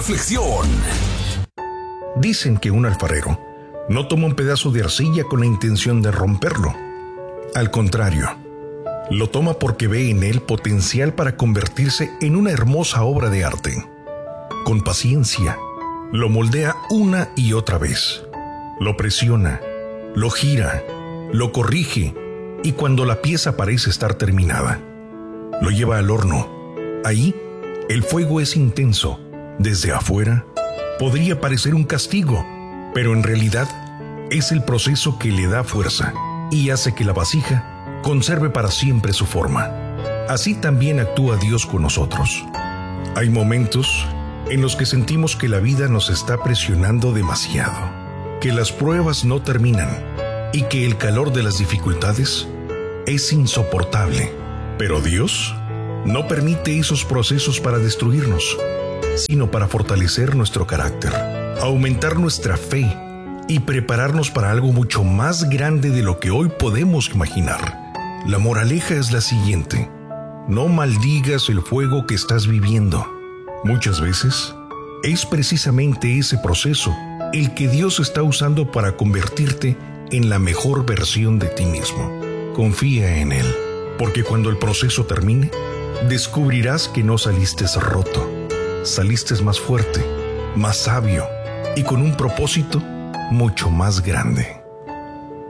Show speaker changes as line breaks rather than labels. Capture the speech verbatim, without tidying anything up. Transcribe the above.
Reflexión.
Dicen que un alfarero no toma un pedazo de arcilla con la intención de romperlo. Al contrario, lo toma porque ve en él potencial para convertirse en una hermosa obra de arte. Con paciencia, lo moldea una y otra vez. Lo presiona, lo gira, lo corrige y cuando la pieza parece estar terminada, lo lleva al horno. Ahí, el fuego es intenso. Desde afuera, podría parecer un castigo, pero en realidad es el proceso que le da fuerza y hace que la vasija conserve para siempre su forma. Así también actúa Dios con nosotros. Hay momentos en los que sentimos que la vida nos está presionando demasiado, que las pruebas no terminan y que el calor de las dificultades es insoportable. Pero Dios no permite esos procesos para destruirnos, sino para fortalecer nuestro carácter, aumentar nuestra fe y prepararnos para algo mucho más grande de lo que hoy podemos imaginar. La moraleja es la siguiente: no maldigas el fuego que estás viviendo. Muchas veces es precisamente ese proceso el que Dios está usando para convertirte en la mejor versión de ti mismo. Confía en Él, porque cuando el proceso termine, descubrirás que no saliste roto. Saliste más fuerte, más sabio y con un propósito mucho más grande.